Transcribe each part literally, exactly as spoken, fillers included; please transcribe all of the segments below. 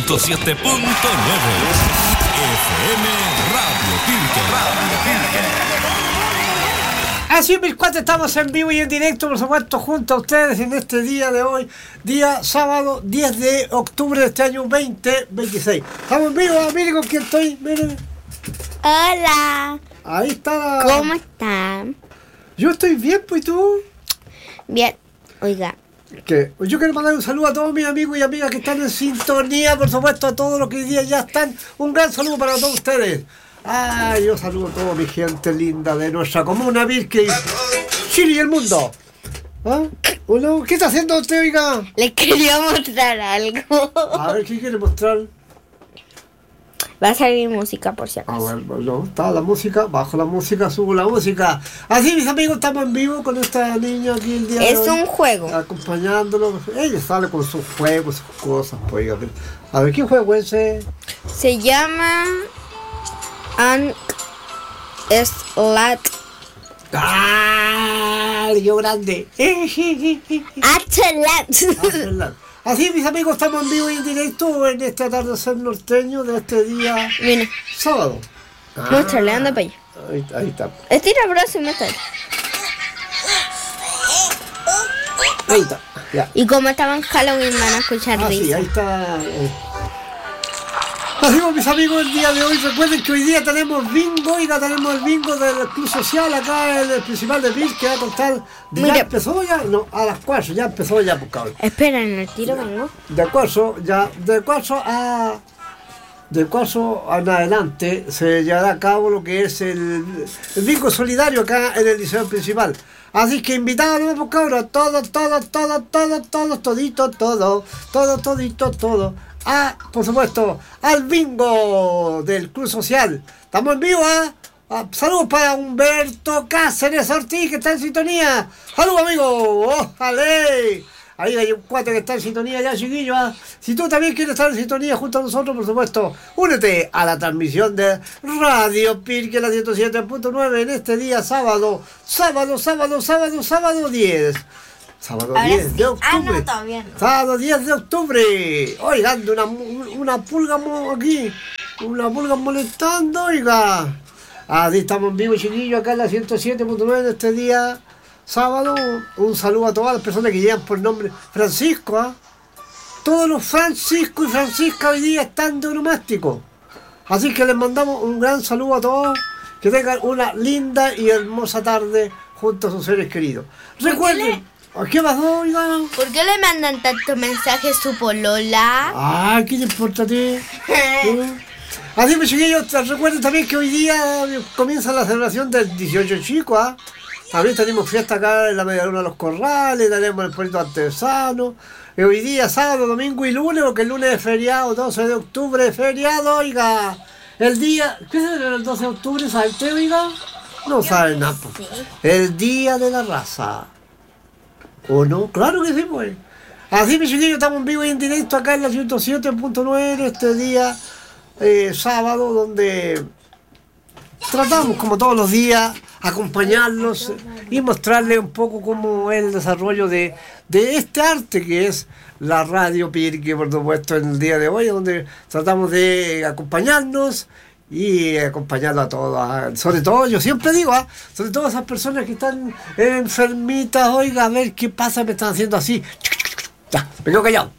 ciento siete punto nueve F M Radio Pirque. Radio Pirque. Así, mis cuates, estamos en vivo y en directo, por supuesto, junto a ustedes en este día de hoy, día sábado diez de octubre de este año veinte veintiséis. Estamos en vivo, miren con quién estoy, miren. Hola. Ahí está. ¿Cómo están? Yo estoy bien, pues, ¿y tú? Bien. Oiga. ¿Qué? Yo quiero mandar un saludo a todos mis amigos y amigas que están en sintonía, por supuesto, a todos los que hoy día ya están. Un gran saludo para todos ustedes. Ay, yo saludo a toda mi gente linda de nuestra comuna Pirque, Chile y el mundo. ¿Ah? ¿Uno? ¿Qué está haciendo usted, oiga? Les quería mostrar algo. A ver, ¿qué quiere mostrar? Va a salir música, por si A acaso. ver, no, está la música, bajo la música, subo la música. Así, mis amigos, estamos en vivo con esta niña aquí el día de Es hoy, un juego. acompañándolo. Ella sale con sus juegos, sus cosas, pues, oiga. A ver, ¿qué juego es ese? Se llama An Slat ¡Ah! Yo grande. Atlat. Así, mis amigos, estamos en vivo y en directo en este atardecer norteño de este día Mira, sábado. muéstrale, anda para allá. Ahí, ahí está. Estira el brazo y muéstrale. Ahí está. Ya. Y como estaban en Halloween van a escuchar Ah, sí, risa. ahí está. eh. Así pues, mis amigos, el día de hoy, recuerden que hoy día tenemos bingo, y ya tenemos el bingo del Club Social acá en el principal de Pirque, que va a contar. ¿Ya Mire. empezó ya? No, a las cuatro, ya empezó ya, pues, cabrón. Espera, en el tiro vengo. De cuatro, ya, de cuatro a. De cuatro en adelante se llevará a cabo lo que es el, el bingo solidario acá en el liceo principal. Así que invitados, no, pues, cabrón, todos, todos, todos, todos, todos, toditos, todos, todos, toditos, todos. A, por supuesto, al bingo del Club Social. Estamos en vivo, ¿ah? Ah, saludos para Humberto Cáceres Ortiz, que está en sintonía. Saludos, amigo. ¡Ójale! Ahí hay un cuate que está en sintonía ya, chiquillo. ¿Ah? Si tú también quieres estar en sintonía junto a nosotros, por supuesto, únete a la transmisión de Radio Pirque, la ciento siete punto nueve, en este día sábado. Sábado, sábado, sábado, sábado diez. Sábado Ahora diez sí. de octubre. Ah, no, todavía no. Sábado diez de octubre. Oigan, una, una pulga mo- aquí. Una pulga molestando, oiga. Así estamos en vivo, chiquillos, acá en la ciento siete punto nueve de este día sábado. Un saludo a todas las personas que llevan por nombre Francisco. ¿Ah? Todos los Francisco y Francisca hoy día están de onomástico. Así que les mandamos un gran saludo a todos. Que tengan una linda y hermosa tarde junto a sus seres queridos. Recuerden. ¿Qué pasó, oiga? ¿Por qué le mandan tantos mensajes a su polola? Ah, ¿qué te importa a ti? ¿Eh? Así pues, chiquillos, recuerden también que hoy día comienza la celebración del dieciocho chico, ¿ah? También tenemos fiesta acá en la media luna de los corrales, tenemos el puerto artesano. Y hoy día, sábado, domingo y lunes, porque el lunes es feriado, doce de octubre, feriado, oiga. El día, ¿qué se celebra el doce de octubre? ¿Sabe usted, oiga? No sabe nada. Po. El día de la raza. ¿O no? Claro que sí, pues. Así, mis chiquillos, estamos en vivo y en directo acá en la ciento siete punto nueve este día eh, sábado, donde tratamos, como todos los días, acompañarlos y mostrarles un poco cómo es el desarrollo de, de este arte que es la Radio Pirque, por supuesto, en el día de hoy, donde tratamos de acompañarnos y acompañarlo a todos, ¿ah? Sobre todo, yo siempre digo, ¿ah? Sobre todo esas personas que están enfermitas, oiga, a ver qué pasa, me están haciendo así. Ya, me quedo callado.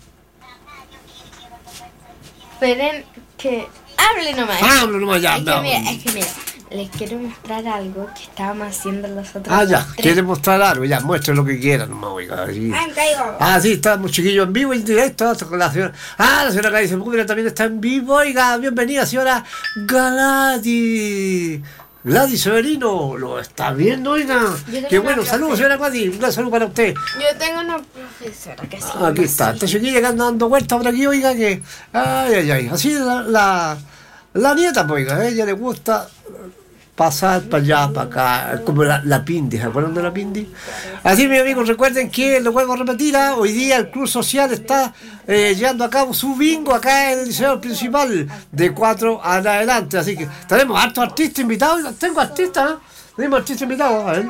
Esperen que hable nomás. Hablo nomás ya. Es que no. mira, es que mira, les quiero mostrar algo que estábamos haciendo los otros. Ah, ya, tres. quiere mostrar algo, ya, muestre lo que quiera nomás, oiga. Sí. Ah, traigo. Ah, sí, estamos chiquillos en vivo, en directo, hasta con la señora. Ah, la señora Gladys Sepúlveda también está en vivo, oiga, bienvenida, señora Gladys. Gladys Severino, lo está viendo, oiga. tengo Qué una bueno, profe. saludos, señora Gladys, un gran saludo para usted. Yo tengo una profesora que sí. Ah, aquí está, esta chiquilla que anda dando vueltas por aquí, oiga, que. Ay, ay, ay. Así la, la, la nieta, pues, oiga, a ella le gusta pasar para allá, para acá, como la, la Pindi, ¿se acuerdan de la Pindi? Así, mis amigos, recuerden que, lo vuelvo a repetir, ¿ah? Hoy día el Club Social está eh, llevando a cabo su bingo acá en el liceo principal, de cuatro en adelante, así que tenemos hartos artistas invitados, tengo artistas, ¿eh? Tenemos artistas invitados, a ver.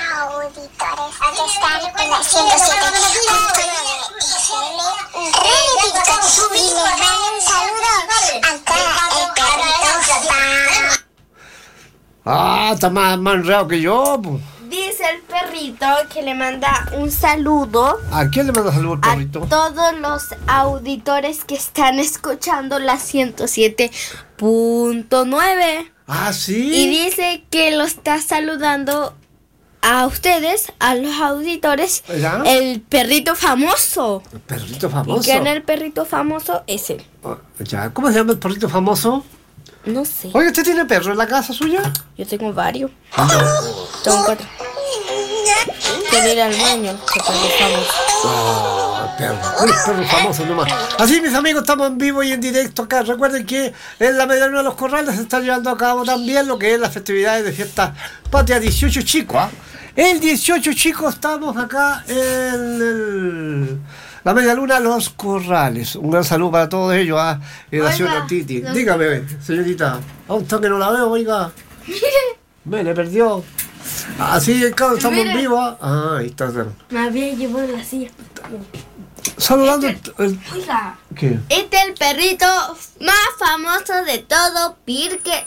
Auditores que están en la ciento siete punto nueve F M Radio Y le mando un saludo acá el perrito. Ah, está más, más enredado que yo, pues. Dice el perrito que le manda un saludo ¿A quién le manda saludos el a perrito? todos los auditores que están escuchando la ciento siete punto nueve. Ah, sí. Y dice que lo está saludando a ustedes, a los auditores, ¿Ya? el perrito famoso. El perrito famoso. ¿Y quién es el perrito famoso? Es él. Ah, ya, ¿cómo se llama el perrito famoso? No sé. Oye, ¿usted tiene perro en la casa suya? Yo tengo varios. Tengo cuatro. Quiero ir al baño. Que perro famoso. Ah, perro. Un perro famoso nomás. Así, mis amigos, estamos en vivo y en directo acá. Recuerden que en la Medialuna de los Corrales se está llevando a cabo también lo que es las festividades de fiesta patria dieciocho Chico. ¿Ah? El dieciocho Chico estamos acá en el... La Medialuna de los Corrales. Un gran saludo para todos ellos. ¿Ah? Y la Oiga, señora Titi. no. Dígame, señorita. A un toque no la veo, oiga. Me le perdió. Así es, claro, estamos Mira. en vivo. ¿Ah? Ah, ahí está. Me había llevado la silla. Saludando el, el- Oiga, ¿Qué? este es el perrito más famoso de todo Pirque.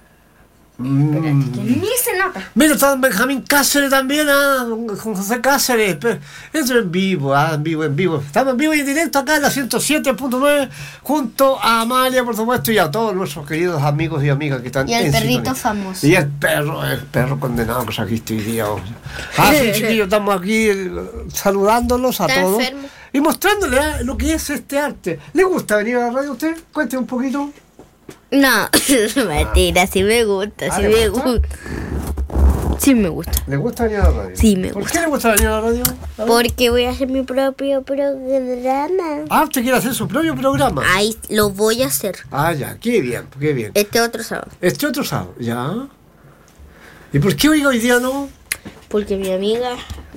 Mm. Que ni se nota. Mira, está don Benjamín Cáceres también, ah, con José Cáceres. Pero eso en vivo, ah, en vivo, en vivo. Estamos en vivo y en directo acá en la ciento siete punto nueve junto a Amalia, por supuesto, y a todos nuestros queridos amigos y amigas que están Y el en perrito sintonía. famoso. Y el perro, el perro condenado que trajiste hoy día. oh. Ah, sí, chiquillos, estamos aquí eh, saludándolos a Está todos. enfermo. Y mostrándoles ah, lo que es este arte. ¿Le gusta venir a la radio a usted? Cuente un poquito. No, mentira, sí me gusta, Ah, sí ¿le me gusta? gusta. Sí me gusta. ¿Le gusta venir a la radio? Sí, me ¿Por gusta. qué le gusta venir a la radio? A ver. Porque voy a hacer mi propio programa. Ah, usted quiere hacer su propio programa. Ahí lo voy a hacer. Ah, ya, qué bien, qué bien. Este otro sábado. Este otro sábado, ya. ¿Y por qué oiga hoy día no? Porque mi amiga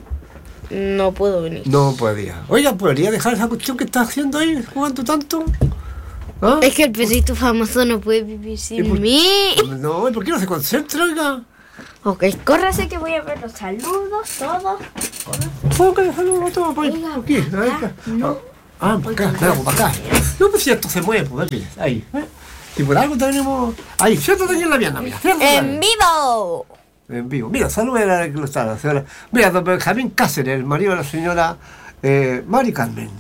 no puedo venir. No podía. Oiga, ¿podría dejar esa cuestión que está haciendo ahí, jugando tanto? ¿Ah? Es que el perrito famoso no puede vivir ¿Y sin por- mí. No, ¿y por qué no se concentra, oiga? Ok, córrase que voy a ver los saludos, todo. ¿Cómo que saludos a todos? Por Oiga, aquí, ahí acá, está. no. Ah, para acá, claro, para acá. No, pues si esto se mueve, pues, mire, ahí. ¿eh? Y por algo tenemos... Ahí, siéntate aquí en la pierna, mira. siéntate ¡En ahí. vivo! En vivo. Mira, saluda a la que lo está, la señora. Mira, don Benjamín Cáceres, el marido de la señora eh, Mari Carmen.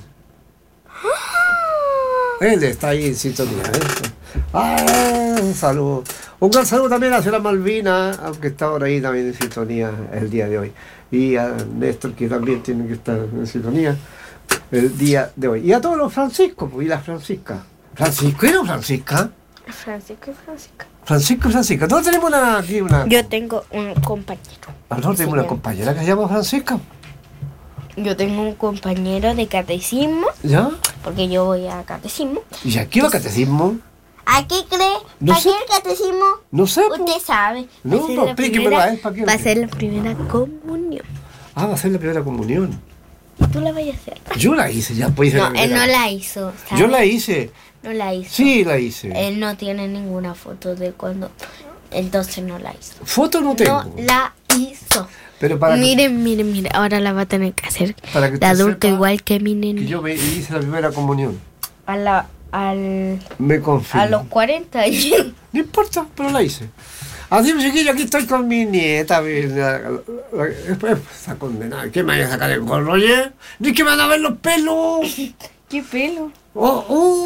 Él está ahí en sintonía. ¿eh? Ah, un saludo. Un gran saludo también a la señora Malvina, aunque está ahora ahí también en sintonía el día de hoy. Y a Néstor, que también tiene que estar en sintonía el día de hoy. Y a todos los franciscos, pues, y las franciscas. ¿Francisco era Francisca? Francisco y Francisca. Francisco y Francisca. Todos tenemos una, aquí una... Yo tengo un compañero. Nosotros tenemos una compañera que se llama Francisca. Yo tengo un compañero de catecismo, ¿Ya? porque yo voy a catecismo. ¿Y aquí va a catecismo? ¿A qué cree? No ¿Para sé. qué el catecismo? No sé. po. Usted sabe. No, Va a ser no, la explíquemelo primera- a él, ¿para qué lo Va a quiere? ser la primera comunión. Ah, va a ser la primera comunión. Tú la vayas a hacer. Yo la hice, ya pues hice No, la él primera. no la hizo. ¿sabe? Yo la hice. No la hizo. Sí, la hice. Él no tiene ninguna foto de cuando. Entonces no la hizo. Foto no tengo. No la hizo. Pero para que- Miren, miren, miren. Ahora la va a tener que hacer Para que de usted adulto sepa igual que mi que nene. yo me hice la primera comunión. A la. Al. Me confío. A los cuarenta años. No importa, pero la hice. Así, chiquillo, aquí estoy con mi nieta. mi- la- la- la- Esa condenada. ¿Qué me vaya a sacar el gorro, oye? Ni que me van a ver los pelos. ¿Qué pelo? Oh,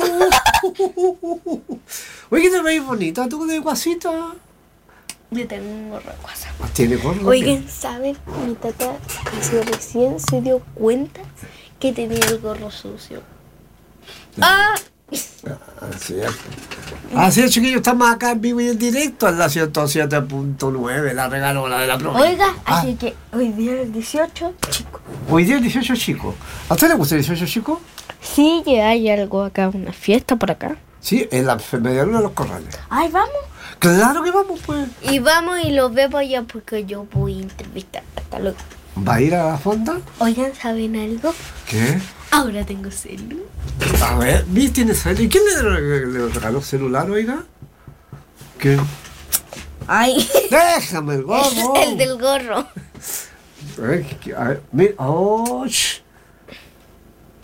oh. Oye, que te veis bonita, tú de guasita. Yo tengo un gorro de WhatsApp. ¿Tiene gorro? Oigan, ¿saben? Mi tata casi recién se dio cuenta que tenía el gorro sucio. ¡Ah! Así es. Así es, chiquillos, estamos acá en vivo y en directo en la ciento siete punto nueve, la regalola de la provincia. Oiga, Ah, así que hoy día es dieciocho, chico. hoy día el dieciocho chico. ¿A usted le gusta el dieciocho chico? Sí, que hay algo acá, una fiesta por acá. Sí, en la Medialuna de los Corrales. Ay, vamos. Claro que vamos, pues. Y vamos y los vemos allá porque yo voy a entrevistar hasta luego. ¿Va a ir a la fonda? Oigan, ¿saben algo? ¿Qué? Ahora tengo celu. A ver, ¿viste? ¿Tiene celular? ¿Y quién le, le regaló celular, oiga? ¿Qué? Ay, Déjame el gorro. el del gorro. A ver, ¿qué- a ver, mira. Oh, sh.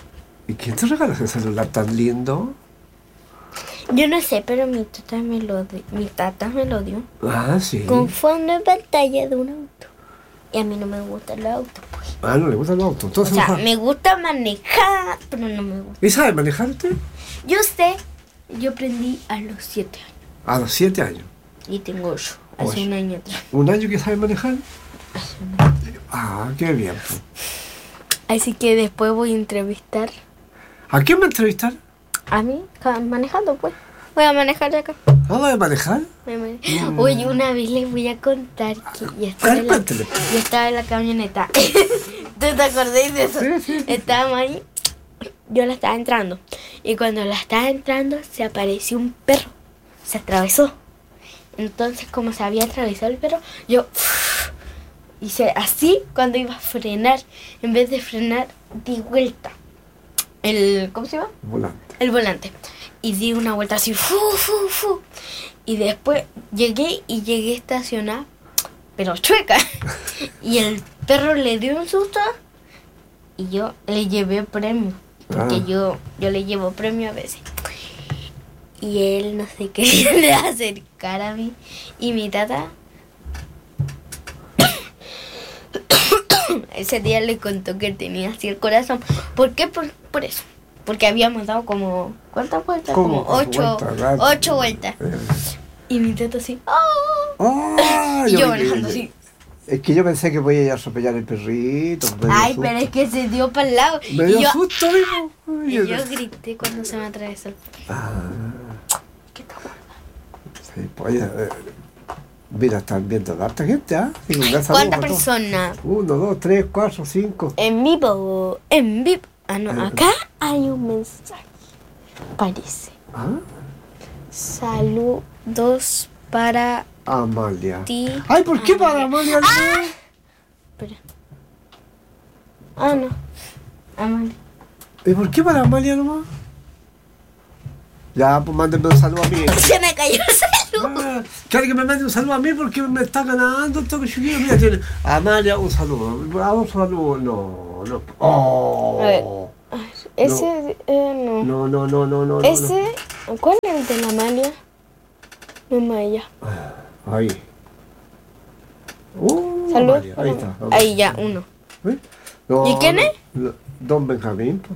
¿Y quién te regaló ese celular tan lindo? Yo no sé, pero mi tata me lo di- mi tata me lo dio. Ah, sí. Con fondo de pantalla de un auto. Y a mí no me gusta el auto, pues. Ah, no le gustan los autos. O Entonces, sea, no- me gusta manejar, pero no me gusta. ¿Y sabe manejar usted? Yo sé, yo aprendí a los siete años. A los siete años. Y tengo ocho, hace Ocho. un año atrás. ¿Un año que sabe manejar? Hace un año. Ah, qué bien. Pues. Así que después voy a entrevistar ¿A quién va a entrevistar? a mí, ca- manejando, pues. Voy a manejar acá. ¿Ah, va a manejar? Voy a mane- Oye, una vez les voy a contar que yo estaba, en la, Cuéntale. yo estaba en la camioneta. ¿Tú te acordáis de eso? Sí, sí, sí. Estábamos ahí, yo la estaba entrando. Y cuando la estaba entrando, se apareció un perro. Se atravesó. Entonces, como se había atravesado el perro, yo hice así cuando iba a frenar. En vez de frenar, di vuelta. El, ¿cómo se llama? Volante. El volante. Y di una vuelta así, fu, fu, fu. Y después llegué y llegué a estacionar, pero chueca. Y el perro le dio un susto y yo le llevé premio. Porque Ah. yo, yo le llevo premio a veces. Y él no se quería acercar a mí. Y mi tata ese día le contó que tenía así el corazón. ¿Por qué? Por, por eso. Porque habíamos dado como... ¿Cuántas vueltas? ¿Cómo? Como ocho Vueltas, claro. ocho vueltas. Eh. Y mi tata así... ¡Oh! Ah, Y yo me manejando quedé- así. Es que yo pensé que voy a ir a atropellar el perrito. me dio Ay, susto. pero es que se dio para el lado. Me Y dio yo, susto, mismo. y yo grité cuando se me atravesó el perro. Ah, ¿Qué tal? sí, pues, oye, eh, mira, están viendo harta gente, ¿ah? Sí, un gran saludo ¿Cuántas para todos. personas? Uno, dos, tres, cuatro, cinco. En vivo. En vivo. Ah, no, Eh. acá hay un mensaje. Parece. ¿Ah? Saludos para Amalia. ti. Ay, ¿por qué Amalia. para Amalia? no? Espera. Ah, no. Amalia. ¿Y por qué para Amalia nomás? Ya, pues mándenme un saludo a mí. Se me cayó el saludo. Ah, que alguien me mande un saludo a mí porque me está ganando esto que chiquillo. Mira, tiene Amalia, un saludo. Ah, un saludo. No, no. Oh. A ver. Ese, eh, no. No, no, no, no, no. Ese, ¿cuál es el de la Amalia? No es Maya. no. Ahí. Uh, Salud. Amalia, ahí está. Ahí ya, uno. ¿Eh? No, ¿Y quién es? no, Don Benjamín. po.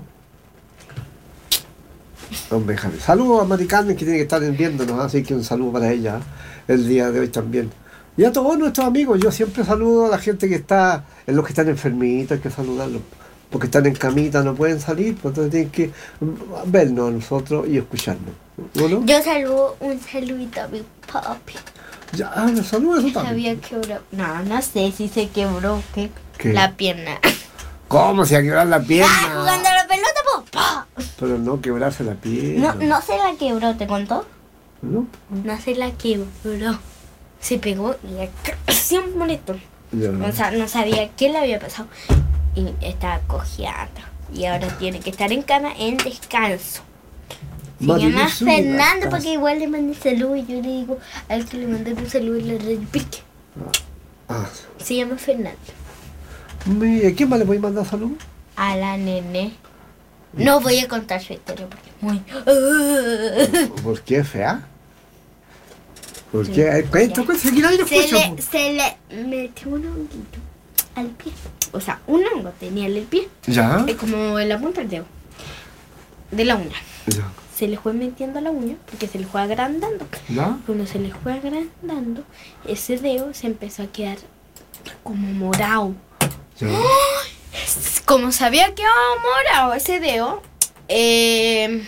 Don Benjamín. Saludos a Mari Carmen que tiene que estar viéndonos, así que un saludo para ella el día de hoy también. Y a todos nuestros amigos, yo siempre saludo a la gente que está, en los que están enfermitos, hay que saludarlos, porque están en camita, no pueden salir, pues entonces tienen que vernos a nosotros y escucharnos. ¿No, no? Yo saludo un saludito a mi papi. Ya, ah, me saluda eso Se también. había quebrado. No, no sé si se quebró ¿qué? ¿Qué? La pierna. ¿Cómo se va a quebrar la Ah, pierna? jugando a la pelota, po. ¡Pa! Pero no quebrarse la pierna. No, no se la quebró, ¿te contó? ¿No? No se la quebró. Se pegó y casi un molesto. Ya. O sea, no sabía qué le había pasado. Y estaba cojeando. Y ahora tiene que estar en cama en descanso. Se Maribel llama Zúñiga, Fernando estás- porque igual le mandé salud y yo le digo al que le mandé un saludo y le repique. Ah, Se llama Fernando. ¿y a quién más le voy a mandar salud? A la nene. No voy a contar su historia porque es muy... ¿Por qué fea? ¿Por qué? Cuenta, cuenta, que nadie lo Se escucha. le, se le metió un honguito al pie. O sea, un hongo tenía en el pie. ¿Ya? Es como en la punta del dedo. De la uña. ¿Ya? Se le fue metiendo la uña porque se le fue agrandando. ¿Ya? Cuando se le fue agrandando, ese dedo se empezó a quedar como morado. ¿Ya? Como se había quedado morado ese dedo, eh,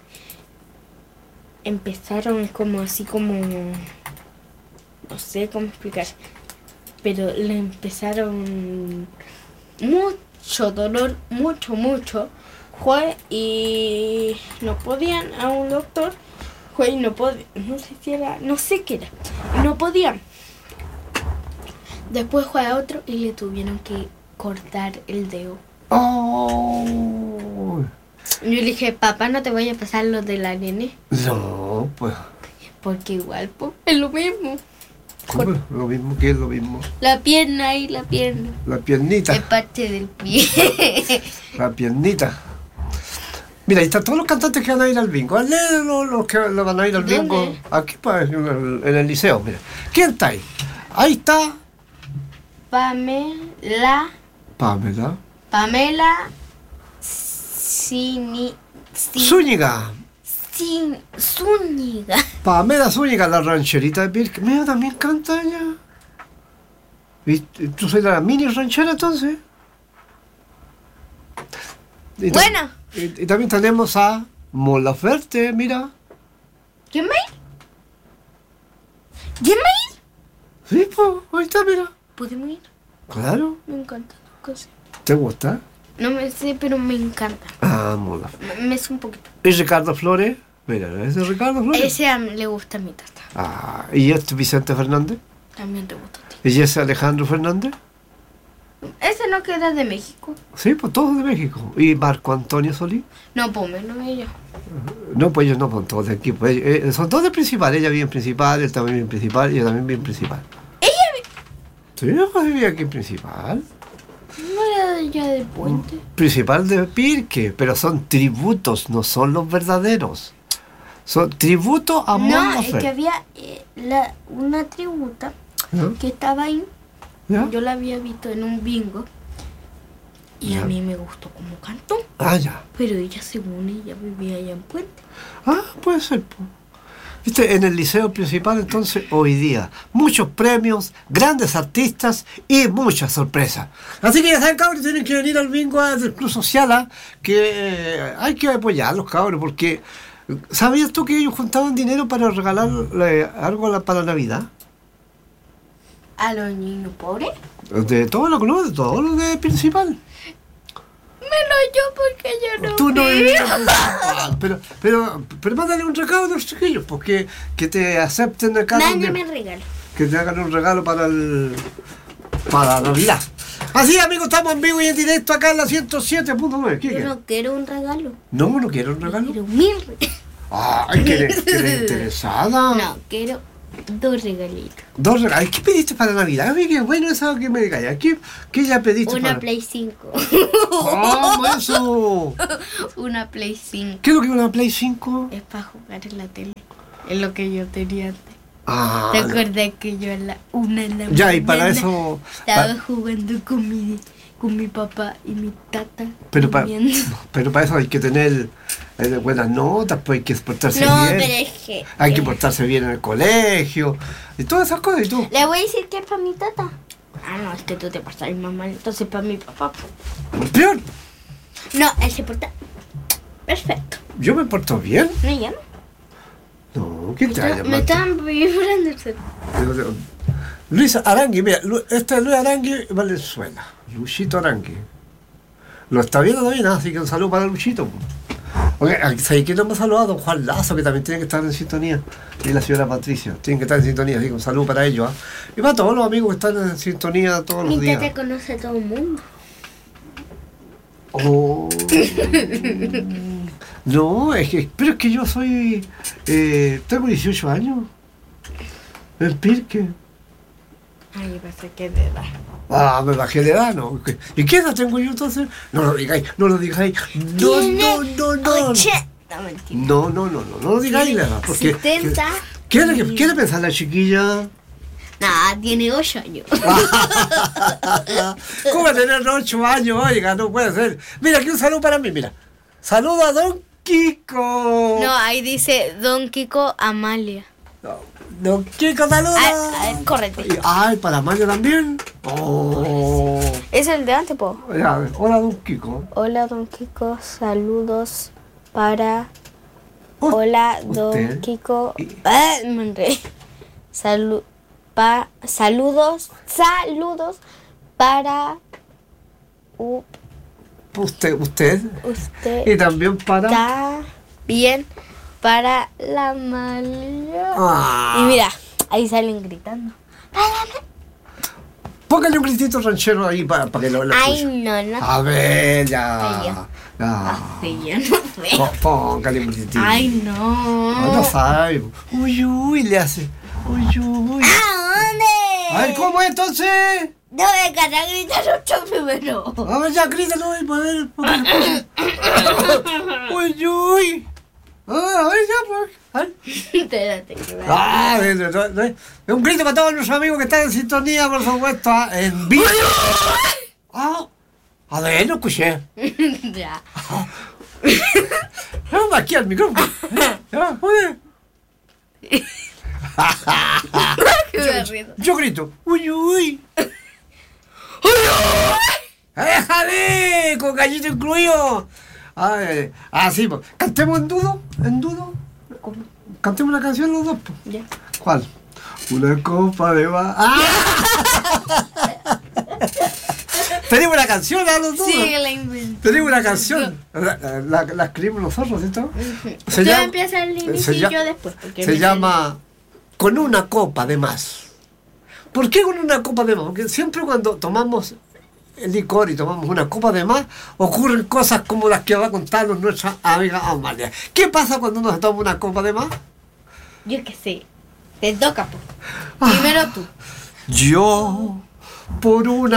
empezaron como así como... No sé cómo explicar. Pero le empezaron mucho dolor, mucho, mucho. Fue y no podían a un doctor. Fue y no podían, no sé si era, no sé qué era. No podían. Después fue a otro y le tuvieron que cortar el dedo. Oh. Yo le dije, papá, no te voy a pasar lo de la nene. No, pues. Porque igual, pues, es lo mismo. ¿Cómo es lo mismo que es lo mismo? La pierna y la pierna. La Es piernita. parte del pie. La piernita. Mira, ahí están todos los cantantes que van a ir al bingo. Lee los, los que van a ir al ¿Dónde? bingo. Aquí, pues, en el, en el liceo, mira. ¿Quién está ahí? Ahí está Pamela. Pamela. Pamela. Cini. Cin- Zúñiga. Cin- Zúñiga. Pamela Zúñiga, la rancherita de Pirque. Mira, también canta ella. ¿Y tú soy la mini ranchera entonces? Y ta- Bueno. Y, y también tenemos a Mon Laferte, mira. ¿Quién va a ir? ¿Quién va a ir? Sí, pues, ahí está, mira. ¿Podemos ir? Claro. Me encanta la cosa. ¿Te gusta? No me sé, pero me encanta. Ah, Mon Laferte. Me, me sé un poquito. ¿Y Ricardo Flores? Mira, ¿es de Ricardo Flores? Ese a mí le gusta a mi tata. Ah, ¿y este Vicente Fernández? También te gusta a ti. ¿Y ese Alejandro Fernández? Ese no queda de México. Sí, pues todos de México. ¿Y Marco Antonio Solís? No, ponme, no ella. No, pues ellos no son todos de aquí. Pues, eh, son todos de principal. Ella vive en principal, él también vive en principal y yo también vive en principal. ¿Ella Sí, pues vive aquí en principal. no era de ella del puente? Principal de Pirque, pero son tributos, no son los verdaderos. Son tributos a Mon No, es Laferte. que había eh, la, una tributa ¿No? que estaba ahí. ¿Ya? Yo la había visto en un bingo. Y Ya. a mí me gustó como cantó. Ah, ya. Pero ella, según ella, vivía allá en Puente. Ah, puede ser. po. Viste, en el liceo principal, entonces, hoy día, muchos premios, grandes artistas y muchas sorpresas. Así que ya saben, cabros, tienen que venir al bingo a- del Club Social, ¿ah? que eh, hay que apoyarlos, cabros, porque ¿sabías tú que ellos juntaban dinero para regalarle algo a la- para Navidad? A los niños pobres. De todos los clubes, de todos los de principal. Menos yo porque yo no Tú no vi. vives en principal, pero, pero, pero mándale un recado a los chiquillos, porque que te acepten acá. Nadie donde- me regala. que te hagan un regalo para el para Navidad. Así, amigos, estamos en vivo y en directo acá en la ciento siete punto nueve. ¿Qué Yo quieres? no quiero un regalo. No, no quiero un regalo. Quiero mil regalos. Ay, que eres, que eres interesada. No, quiero dos regalitos. Dos regalos. Ay, ¿qué pediste para Navidad? Ay, qué bueno eso que me digas. ¿Qué, qué ya pediste Una para Play cinco. ¿Cómo eso? Una Play cinco. ¿Qué es lo que es una Play cinco? Es para jugar en la tele. Es lo que yo tenía antes. Ah, ¿Te no. acuerdas que yo a la una de la Ya, y para mañana eso... estaba pa- jugando con mi, con mi papá y mi tata? pero, para, durmiendo? pero para eso hay que tener eh, buenas notas, pues hay que portarse No, bien. pero es que... Hay que eh, portarse bien en el colegio. Y todas esas cosas. Y tú. Le voy a decir que es para mi tata. Ah, no, es que tú te portas muy mal. Entonces para mi papá. Peor. No, él se porta perfecto. Yo me porto bien. ¿No llama? No, ¿quién te va a Me llamar? estaban vibrando el celular. Luis Arangui, mira, Lu- este es Luis Arangui Valenzuela. Luchito Arangui. Lo está viendo también, así que un saludo para Luchito. Oye, ¿sabes quién nos ha saludado? Don Juan Lazo, que también tiene que estar en sintonía. Y la señora Patricia, tienen que estar en sintonía, así que un saludo para ellos. ¿ah? Y para todos los amigos que están en sintonía todos Mi los días. tata conoce a todo el mundo. Oh. No, es que, pero es que yo soy, eh, tengo dieciocho años, en Pirque. Ay, pasa que de edad. Ah, me bajé de edad, ¿no? ¿Y qué edad tengo yo entonces? No lo digáis, no lo digáis. No, no, no, no. ochenta. No, mentira. No, no, no, no, no lo digáis, la edad, porque... setenta. ¿Qué le quiere pensar la chiquilla? Nah, tiene ocho años. ¿Cómo va a tener ocho años? Oiga, no puede ser. Mira, aquí un saludo para mí, mira. Saludo a Don Kiko. No, ahí dice Don Kiko Amalia. Don Kiko, saluda. A ver, córrete. Ay, para Mario también. Oh. Es el de antes, po. Ya, a ver, hola, Don Kiko. Hola, Don Kiko. Saludos para... U- Hola, Don usted. Kiko. Y- Ah, me enredé. Salu- pa- saludos, saludos para u- Usted, usted. Y usted. también para... Está bien para la Amalia. Ah. Y mira, ahí salen gritando. Póngale un gritito ranchero ahí para, para que lo, lo Ay, escuche. no, no. A ver, ya. Ay, ya. Ya. Así yo no sé. Pó- Póngale un gritito. Ay, No, no no. sabe. Uy, uy, le hace. Uy, uy. ¿A dónde? Ay, ¿cómo es entonces? No vengan a gritar otro número. A ver, ya, grítalo y para ver. Uy, uy. Ah, a ver, ya, pues. A ver. Espérate que me... Ah, es, es, es, es un grito para todos nuestros amigos que están en sintonía, por supuesto, ah, en vivo. Ah, a ver, no escuché. Ya. Vamos aquí al micrófono. Ya, joder. Que me río. Yo grito. Uy, uy. ¡Déjale! Con gallito incluido. Ay, así, pues. Cantemos en dudo. En dudo. Cantemos una canción los dos, pues. Ya. ¿Cuál? Una copa de más. ¡Ah! Tenemos una canción, ¿ah, los dos? Sí, la inventé. Tenemos una canción. La, la, la escribimos nosotros, ¿cierto? Se Tú llama- empiezas el se inicio y llama- yo después. porque Se me- llama Con una copa de más. ¿Por qué con una copa de más? Porque siempre cuando tomamos el licor y tomamos una copa de más, ocurren cosas como las que va a contarnos nuestra amiga Amalia. ¿Qué pasa cuando uno se toma una copa de más? Yo qué sé. Te toca, pues. Ah. Primero tú. Yo, por una